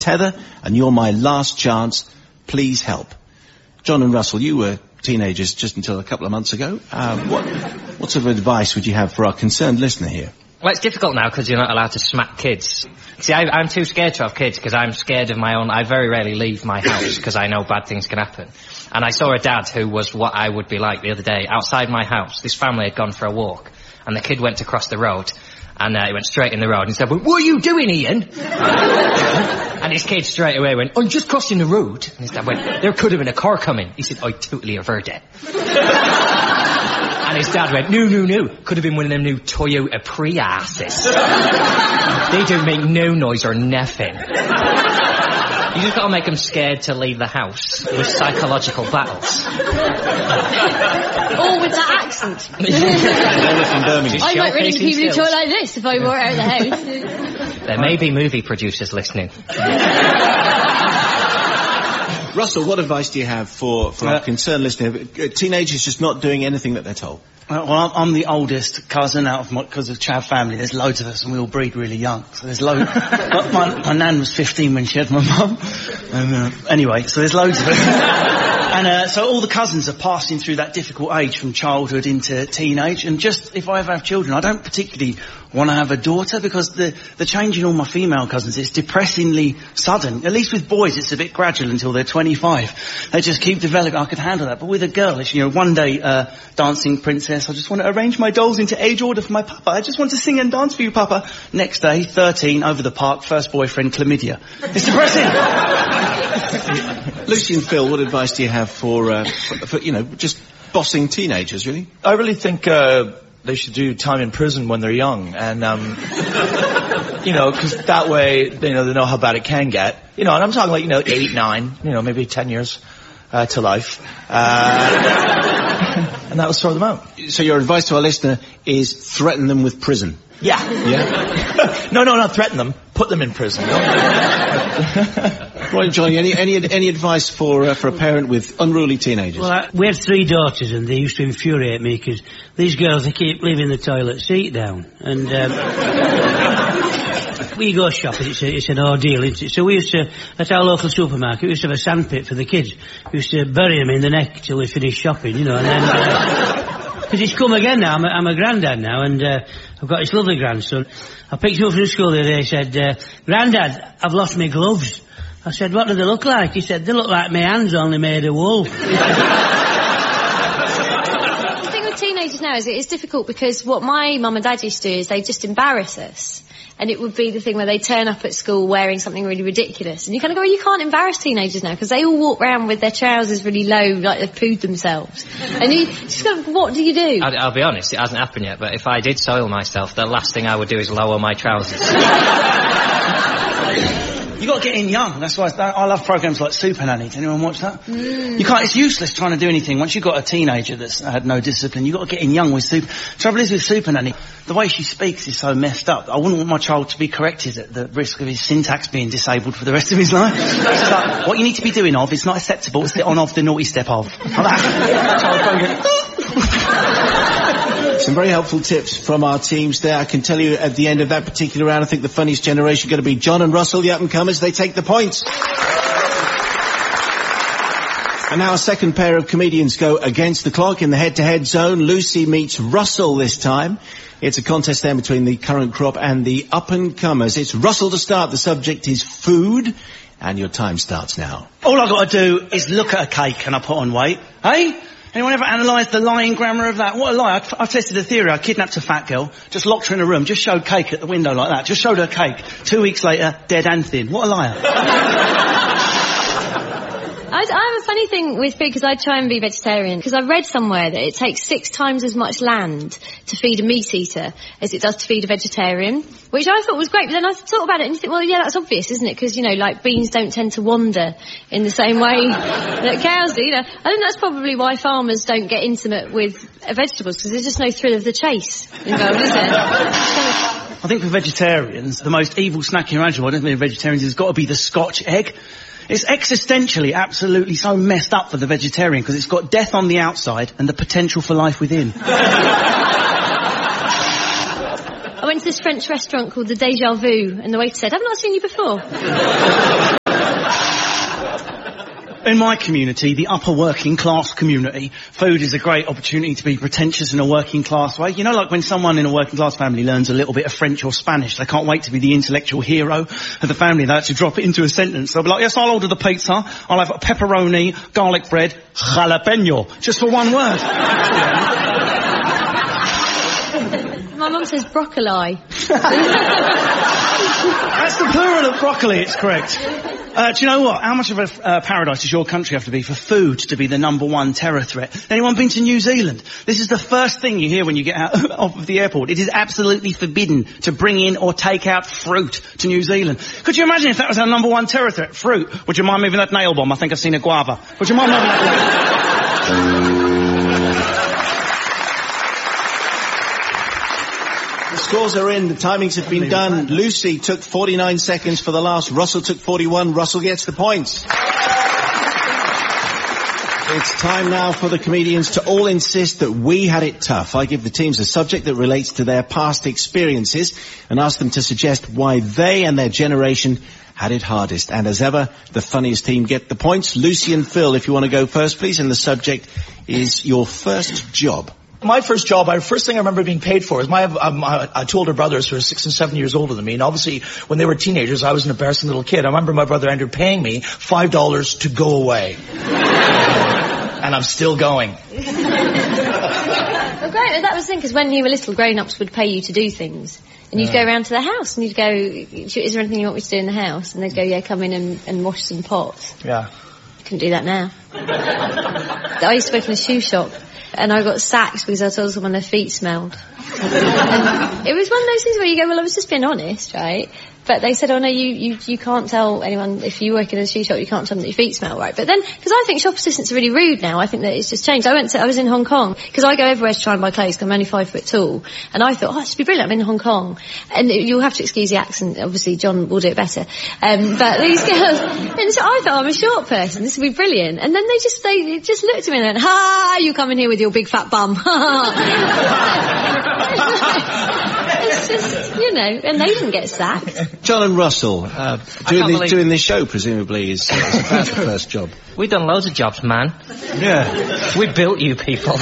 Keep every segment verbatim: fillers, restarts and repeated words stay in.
tether, and you're my last chance. Please help. John and Russell, you were teenagers just until a couple of months ago. Uh, what, what sort of advice would you have for our concerned listener here? Well, it's difficult now because you're not allowed to smack kids. See, I, I'm too scared to have kids because I'm scared of my own... I very rarely leave my house because I know bad things can happen. And I saw a dad who was what I would be like the other day. Outside my house, this family had gone for a walk, and the kid went to cross the road, and uh, he went straight in the road and said, well, what are you doing, Ian? And his kid straight away went, I'm just crossing the road. And his dad went, there could have been a car coming. He said, I totally averred it. And his dad went, no, no, no. Could have been one of them new Toyota Priuses. They don't make no noise or nothing. You just got to make them scared to leave the house with psychological battles. Or with that accent. I might run into people who talk like this if I were out of the house. There may be movie producers listening. Russell, what advice do you have for, for uh, our concerned listener? Teenagers just not doing anything that they're told. Uh, well, I'm the oldest cousin out of my, because of Chav family. There's loads of us and we all breed really young. So there's loads. my, my, my nan was fifteen when she had my mum. And, uh, anyway, so there's loads of us. And uh, so all the cousins are passing through that difficult age from childhood into teenage. And just, if I ever have children, I don't particularly want to have a daughter because the, the change in all my female cousins is depressingly sudden. At least with boys, it's a bit gradual until they're twenty-five. They just keep developing. I could handle that. But with a girl, it's, you know, one day, uh, dancing princess, I just want to arrange my dolls into age order for my papa. I just want to sing and dance for you, papa. Next day, thirteen, over the park, first boyfriend, chlamydia. It's depressing. Lucy and Phil, what advice do you have for, uh, for, for, you know, just bossing teenagers, really? I really think, uh, they should do time in prison when they're young, and, um, you know, because that way, you know, they know how bad it can get. You know, and I'm talking like, you know, eight, nine, you know, maybe ten years, uh, to life. Uh, and that will sort them out. So your advice to our listener is threaten them with prison? Yeah. Yeah? no, no, not threaten them. Put them in prison. Right, Johnny, any, any, any advice for, uh, for a parent with unruly teenagers? Well, I, we had three daughters and they used to infuriate me because these girls, they keep leaving the toilet seat down. And, um, we go shopping, it's, a, it's an ordeal, isn't it? So we used to, at our local supermarket, we used to have a sandpit for the kids. We used to bury them in the neck till they finished shopping, you know, and then... Because uh, it's come again now, I'm a, I'm a granddad now, and uh, I've got this lovely grandson. I picked him up from school the other day, he said, uh, Grandad, I've lost my gloves. I said, what do they look like? He said, they look like my hands only made of wool. The thing with teenagers now is it is difficult because what my mum and dad used to do is they just embarrass us. And it would be the thing where they turn up at school wearing something really ridiculous. And you kind of go, well, you can't embarrass teenagers now because they all walk around with their trousers really low, like they've pooed themselves. And you just go, what do you do? I'll, I'll be honest, it hasn't happened yet, but if I did soil myself, the last thing I would do is lower my trousers. You got to get in young. That's why I, I love programs like Super Nanny. Does anyone watch that? Mm. You can't. It's useless trying to do anything once you've got a teenager that's had no discipline. You got to get in young with Super. Trouble is with Super Nanny, the way she speaks is so messed up. I wouldn't want my child to be corrected at the risk of his syntax being disabled for the rest of his life. It's like, what you need to be doing of is not acceptable. It's the on of the naughty step of. Like that. Some very helpful tips from our teams there. I can tell you at the end of that particular round, I think the funniest generation are going to be John and Russell, the up-and-comers. They take the points. And now a second pair of comedians go against the clock in the head-to-head zone. Lucy meets Russell this time. It's a contest then between the current crop and the up-and-comers. It's Russell to start. The subject is food. And your time starts now. All I've got to do is look at a cake and I put on weight. Hey? Anyone ever analysed the lying grammar of that? What a lie. I, I tested a theory. I kidnapped a fat girl, just locked her in a room, just showed cake at the window like that. Just showed her cake. Two weeks later, dead and thin. What a liar. I, I have a funny thing with food because I try and be vegetarian because I read somewhere that it takes six times as much land to feed a meat eater as it does to feed a vegetarian, which I thought was great. But then I thought about it and you think, well, yeah, that's obvious, isn't it? Because, you know, like beans don't tend to wander in the same way that cows do. You know, I think that's probably why farmers don't get intimate with vegetables because there's just no thrill of the chase involved, is there? I think for vegetarians, the most evil snack imaginable, I don't think vegetarians, has got to be the Scotch egg. It's existentially absolutely so messed up for the vegetarian because it's got death on the outside and the potential for life within. I went to this French restaurant called the Deja Vu, and the waiter said, "I've not seen you before." In my community, the upper working class community, food is a great opportunity to be pretentious in a working class way. You know, like when someone in a working class family learns a little bit of French or Spanish, they can't wait to be the intellectual hero of the family. They actually drop it into a sentence. They'll be like, "Yes, I'll order the pizza. I'll have a pepperoni, garlic bread, jalapeno." Just for one word. My mum says broccoli. That's the plural of broccoli, it's correct. Uh, do you know what? How much of a uh, paradise does your country have to be for food to be the number one terror threat? Anyone been to New Zealand? This is the first thing you hear when you get out of the airport. It is absolutely forbidden to bring in or take out fruit to New Zealand. Could you imagine if that was our number one terror threat? Fruit. Would you mind moving that nail bomb? I think I've seen a guava. Would you mind moving that? The scores are in, the timings have been done. Lucy took forty-nine seconds for the last, Russell took forty-one, Russell gets the points. It's time now for the comedians to all insist that we had it tough. I give the teams a subject that relates to their past experiences and ask them to suggest why they and their generation had it hardest. And as ever, the funniest team get the points. Lucy and Phil, if you want to go first, please, and the subject is your first job. My first job, my first thing I remember being paid for is my, um, uh, two older brothers who are six and seven years older than me. And obviously, when they were teenagers, I was an embarrassing little kid. I remember my brother Andrew paying me five dollars to go away. And I'm still going. Well, great. That was the thing, because when you were little, grown-ups would pay you to do things. And you'd Yeah. go around to their house and you'd go, "Is there anything you want me to do in the house?" And they'd go, "Yeah, come in and, and wash some pots." Yeah. Couldn't do that now. I used to work in a shoe shop. And I got sacked because I told someone their feet smelled. And it was one of those things where you go, well, I was just being honest, right? But they said, oh no, you, you, you can't tell anyone, if you work in a shoe shop, you can't tell them that your feet smell, right? But then, because I think shop assistants are really rude now, I think that it's just changed. I went to, I was in Hong Kong, because I go everywhere to try and buy clothes, because I'm only five foot tall. And I thought, oh, it should be brilliant, I'm in Hong Kong. And it, you'll have to excuse the accent, obviously John will do it better. Um, but these girls, and so I thought, I'm a short person, this would be brilliant. And then they just, they just looked at me and went, ha, you come in here with your big fat bum. It's just, you know, and they didn't get sacked. John and Russell, uh, doing, the, doing this show, presumably, is, is about the first job. We've done loads of jobs, man. Yeah. We built you people.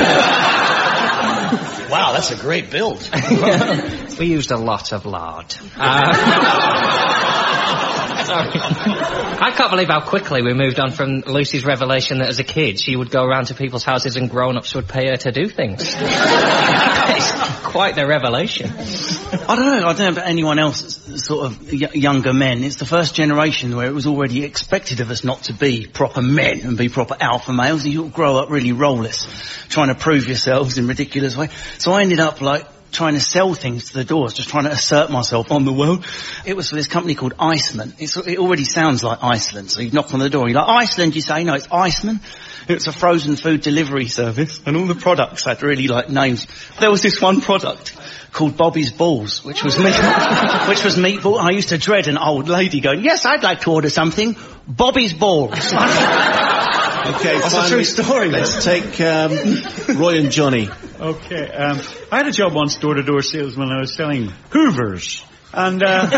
Wow, that's a great build. We used a lot of lard. Uh, Sorry. I can't believe how quickly we moved on from Lucy's revelation that as a kid she would go around to people's houses and grown-ups would pay her to do things. It's quite the revelation. I don't know, I don't know about anyone else, sort of y- younger men. It's the first generation where it was already expected of us not to be proper men and be proper alpha males. You all grow up really rollless, trying to prove yourselves in ridiculous ways. So I ended up like trying to sell things to the doors, just trying to assert myself on the world. It was for this company called Iceman. It's, it already sounds like Iceland. So you knock on the door, you're like, Iceland, you say? No, it's Iceman. It's a frozen food delivery service, and all the products had really like names. There was this one product called Bobby's Balls, which was meat, which was meatball. I used to dread an old lady going, yes, I'd like to order something. Bobby's Balls. Okay, that's finally, a true story. Let's take um, Roy and Johnny. Okay, um, I had a job once, door-to-door sales, when I was selling Hoovers. And uh,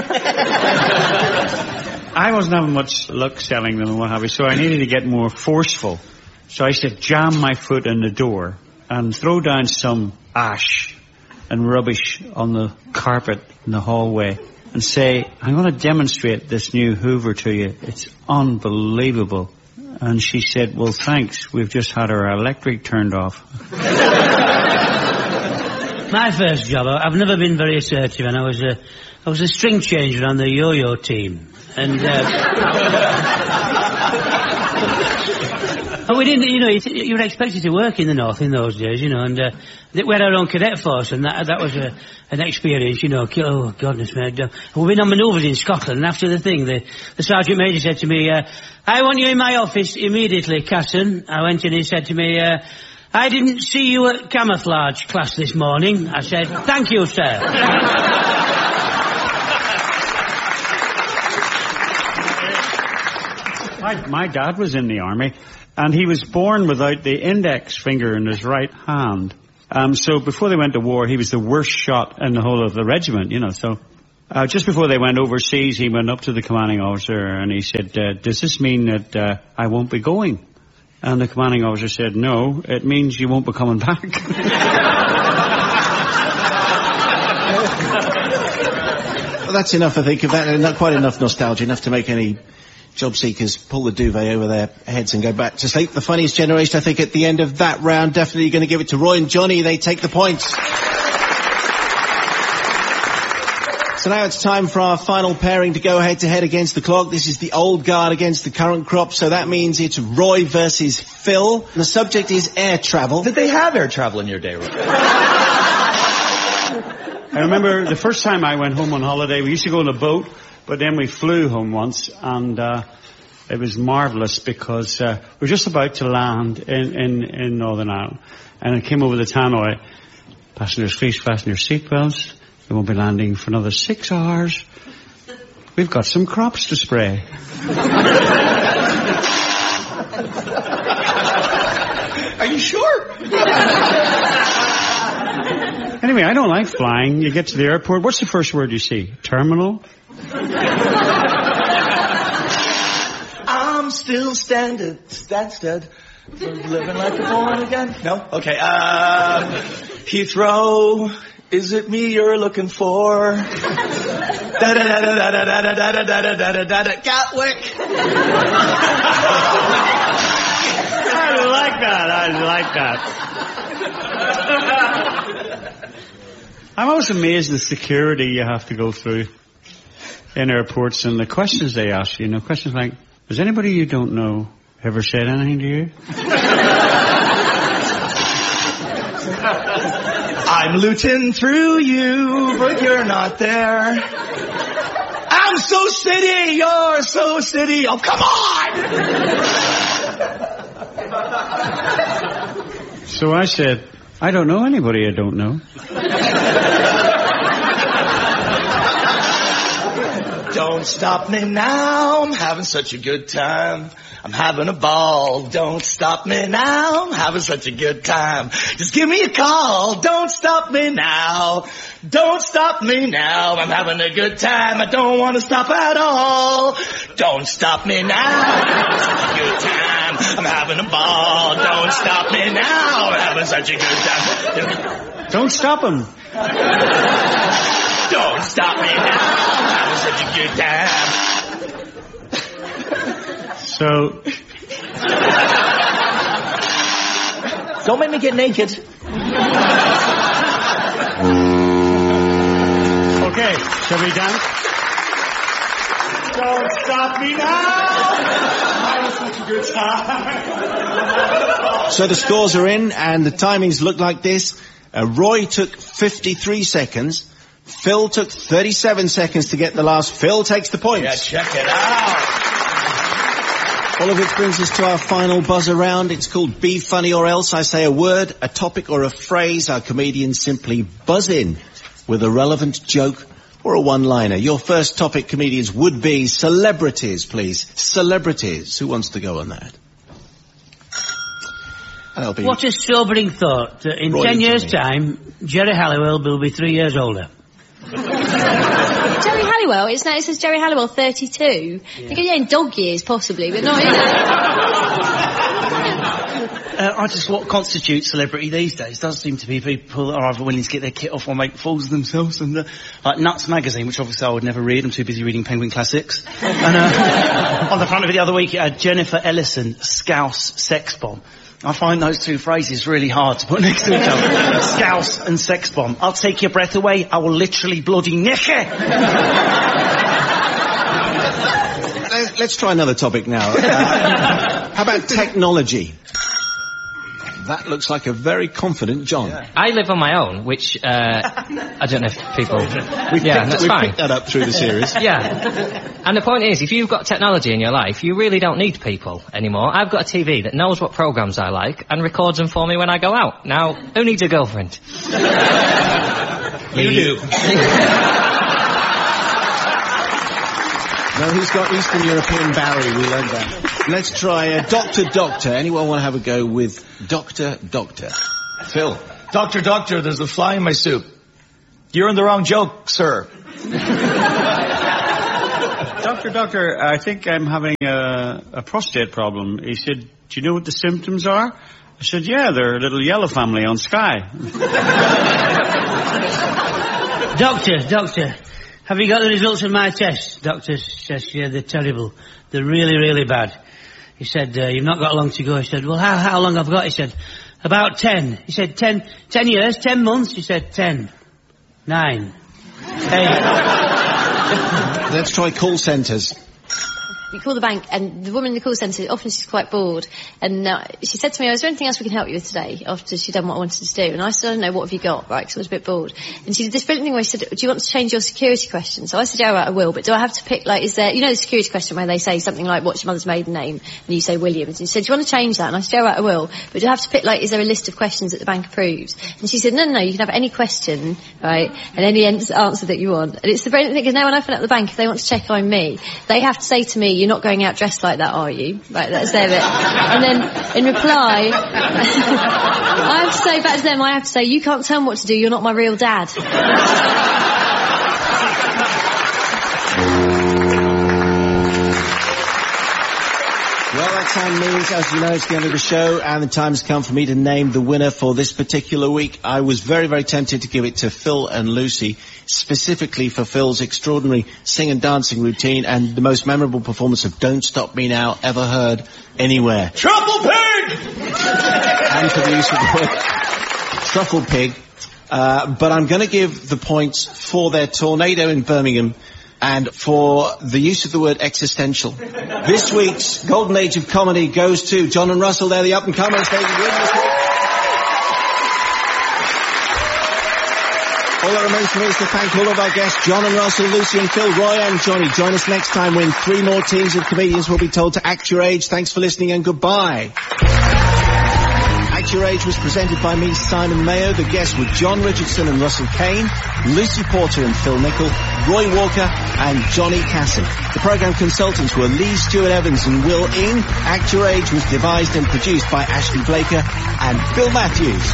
I wasn't having much luck selling them and what have you, so I needed to get more forceful. So I said, jam my foot in the door and throw down some ash and rubbish on the carpet in the hallway and say, I'm going to demonstrate this new Hoover to you. It's unbelievable. And she said, well, thanks. We've just had our electric turned off. My first job, I've never been very assertive, and I was a, I was a string changer on the yo-yo team. And, uh, and we didn't, you know, you, you were expected to work in the north in those days, you know, and uh, we had our own cadet force, and that that was a, an experience, you know. Oh, goodness me. We've been on manoeuvres in Scotland, and after the thing, the, the Sergeant Major said to me, uh, I want you in my office immediately, Casson. I went in and he said to me, uh, I didn't see you at camouflage class this morning. I said, thank you, sir. My, my dad was in the army, and he was born without the index finger in his right hand. Um, so before they went to war, he was the worst shot in the whole of the regiment, you know, so... Uh, just before they went overseas, he went up to the commanding officer and he said, uh, does this mean that uh, I won't be going? And the commanding officer said, no, it means you won't be coming back. Well, that's enough, I think, of that. Not quite enough nostalgia, enough to make any job seekers pull the duvet over their heads and go back to sleep. The funniest generation, I think, at the end of that round, definitely going to give it to Roy and Johnny. They take the points. So now it's time for our final pairing to go head-to-head against the clock. This is the old guard against the current crop, so that means it's Roy versus Phil. The subject is air travel. Did they have air travel in your day, Roy? I remember the first time I went home on holiday, we used to go on a boat, but then we flew home once, and uh, it was marvellous because uh, we were just about to land in, in, in Northern Ireland, and it came over the tannoy. Passengers, please fasten your seatbelts. We won't be landing for another six hours. We've got some crops to spray. Are you sure? Anyway, I don't like flying. You get to the airport. What's the first word you see? Terminal? I'm still standing. Stand stood. Living like a born again. No? Okay. Uh, Heathrow. Is it me you're looking for? Da da da da da da da da da da da da da da da Gatwick. I like that. I like that. I'm always amazed at the security you have to go through in airports and the questions they ask you. You know, questions like, has anybody you don't know ever said anything to you? I'm looting through you, but you're not there. I'm so city, you're so city. Oh, come on! So I said, I don't know anybody I don't know. Don't stop me now, I'm having such a good time. I'm having a ball, don't stop me now, I'm having such a good time. Just give me a call, don't stop me now. Don't stop me now, I'm having a good time, I don't want to stop at all. Don't stop me now, I'm having such a good time. I'm having a ball, don't stop me now, I'm having such a good time. Don't stop him. Don't stop me now, I'm having such a good time. So, don't make me get naked. Okay, shall we dance? Don't stop me now! Having such a good time. So the scores are in, and the timings look like this. Uh, Roy took fifty-three seconds. Phil took thirty-seven seconds to get the last. Phil takes the points. Yeah, check it out. All of which brings us to our final buzzer round. It's called Be Funny or Else. I say a word, a topic or a phrase. Our comedians simply buzz in with a relevant joke or a one-liner. Your first topic, comedians, would be celebrities, please. Celebrities. Who wants to go on that? That'll be what a sobering thought. Uh, in Roy ten years' Johnny. time, Jerry Halliwell will be three years older. Jerry Halliwell, it's now, it says Jerry Halliwell thirty-two. Yeah. You go, yeah, in dog years possibly, but not in Uh, I just what constitutes celebrity these days does seem to be people that are either willing to get their kit off or make fools of themselves. And uh, like Nuts magazine, which obviously I would never read. I'm too busy reading Penguin Classics. And uh, on the front of it the other week, it had Jennifer Ellison, Scouse sex bomb. I find those two phrases really hard to put next to each other. Scouse and sex bomb. I'll take your breath away. I will literally bloody nick it. Let's try another topic now. Uh, how about technology? That looks like a very confident John. Yeah. I live on my own, which, uh, I don't know if people... We've yeah, picked, that's we've fine. picked that up through the series. Yeah. And the point is, if you've got technology in your life, you really don't need people anymore. I've got a T V that knows what programs I like and records them for me when I go out. Now, who needs a girlfriend? You do. No, he's got Eastern European Barry, we learned that. Let's try uh, Doctor Doctor. Anyone want to have a go with Doctor Doctor? Phil. Doctor, doctor, there's a fly in my soup. You're in the wrong joke, sir. Doctor, doctor, I think I'm having a, a prostate problem. He said, do you know what the symptoms are? I said, yeah, they're a little yellow family on Sky. Doctor, doctor, have you got the results of my test? Doctor says, yeah, they're terrible. They're really, really bad. He said, uh, you've not got long to go. He said, well, how, how long have I got? He said, about ten. He said, ten, ten years, ten months. He said, ten, nine, eight. Let's try call centres. We call the bank, and the woman in the call centre, often she's quite bored, and uh, she said to me, oh, is there anything else we can help you with today, after she'd done what I wanted to do? And I said, I don't know, what have you got, right, because I was a bit bored. And she did this brilliant thing where she said, do you want to change your security question? So I said, yeah, right, I will, but do I have to pick, like, is there, you know the security question where they say something like, what's your mother's maiden name? And you say Williams. And she said, do you want to change that? And I said, yeah, right, I will, but do I have to pick, like, is there a list of questions that the bank approves? And she said, no, no, no, you can have any question, right, and any answer that you want. And it's the brilliant thing, because now when I phone up the bank, if they want to check I'm me, they have to say to me, you're not going out dressed like that, are you? Right, that's their bit. And then, in reply, I have to say back to them, I have to say, you can't tell me what to do, you're not my real dad. Well, that time means, as you know, it's the end of the show, and the time's come for me to name the winner for this particular week. I was very, very tempted to give it to Phil and Lucy, specifically for Phil's extraordinary sing and dancing routine and the most memorable performance of Don't Stop Me Now ever heard anywhere. Truffle pig! And for the use of the word truffle pig. Uh, but I'm going to give the points for their tornado in Birmingham and for the use of the word existential. This week's Golden Age of Comedy goes to John and Russell. They're the up-and-comers. They win this week. All that remains for me is to thank all of our guests, John and Russell, Lucy and Phil, Roy and Johnny. Join us next time when three more teams of comedians will be told to act your age. Thanks for listening and goodbye. Act Your Age was presented by me, Simon Mayo. The guests were John Richardson and Russell Kane, Lucy Porter and Phil Nichol, Roy Walker and Johnny Casson. The programme consultants were Lee Stewart Evans and Will Ing. Act Your Age was devised and produced by Ashley Blaker and Phil Matthews.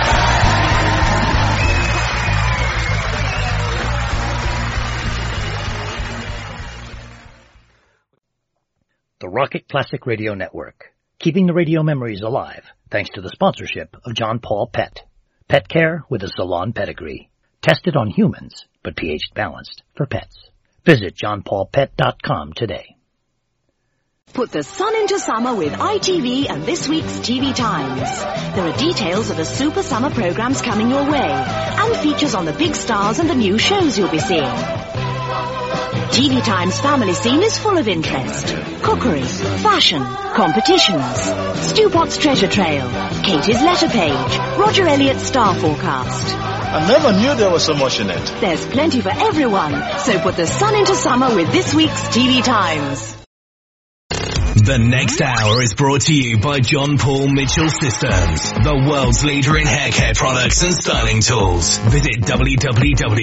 The Rocket Classic Radio Network, keeping the radio memories alive thanks to the sponsorship of John Paul Pet. Pet care with a salon pedigree. Tested on humans, but pH balanced for pets. Visit john paul pet dot com today. Put the sun into summer with I T V and this week's T V Times. There are details of the super summer programs coming your way and features on the big stars and the new shows you'll be seeing. T V Times family scene is full of interest. Cookery, fashion, competitions, Stu Potts treasure trail, Katie's letter page, Roger Elliott's star forecast. I never knew there was so much in it. There's plenty for everyone, so put the sun into summer with this week's T V Times. The next hour is brought to you by John Paul Mitchell Systems, the world's leader in hair care products and styling tools. Visit w w w